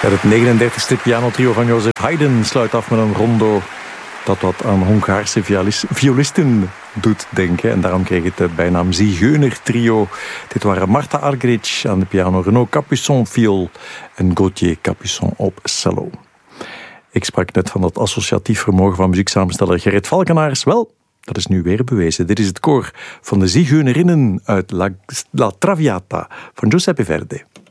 Ja, het 39e pianotrio van Joseph Haydn sluit af met een rondo dat wat aan Hongaarse violisten doet denken. En daarom kreeg het de bijnaam Zigeuner-trio. Dit waren Marta Argerich aan de piano, Renaud Capuçon viool en Gauthier Capuçon op cello. Ik sprak net van dat associatief vermogen van muzieksamensteller Gerrit Valkenaars. Wel, dat is nu weer bewezen. Dit is het koor van de Zigeunerinnen uit La Traviata van Giuseppe Verdi.